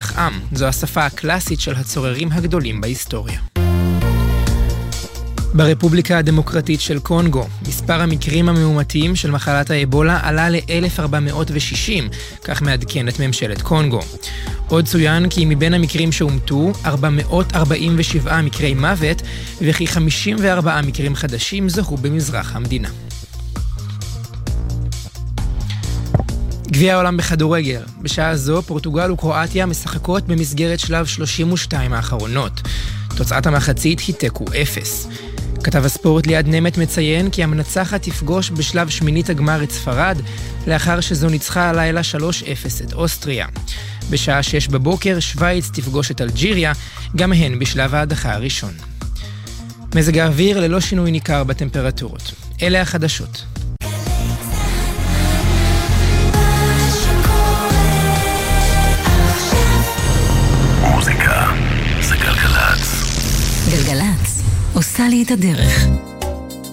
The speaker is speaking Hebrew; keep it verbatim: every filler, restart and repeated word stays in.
רצח עם. זו השפה הקלאסית של הצוררים הגדולים בהיסטוריה. ברפובליקה הדמוקרטית של קונגו, מספר המקרים המאומתים של מחלת האבולה עלה ל-אלף ארבע מאות ושישים, כך מעדכנת ממשלת קונגו. עוד צוין כי מבין המקרים שאומתו, ארבע מאות ארבעים ושבעה מקרי מוות, וכי חמישים וארבעה מקרים חדשים זכו במזרח המדינה. גביע העולם בכדורגל. בשעה זו, פורטוגל וקרואטיה משחקות במסגרת שלב שלושים ושתיים האחרונות. תוצאת המחצית היא תיקו אפס. כתב הספורט ליד נמת מציין כי המנצחת תפגוש בשלב שמינית הגמר את ספרד, לאחר שזו ניצחה הלילה שלוש אפס את אוסטריה. בשעה שש בבוקר שוויץ תפגוש את אלג'יריה, גם הן בשלב ההדחה הראשון. מזג האוויר ללא שינוי ניכר בטמפרטורות. אלה החדשות. מוזיקה זה גלגלצ. גלגלצ עושה לי את הדרך.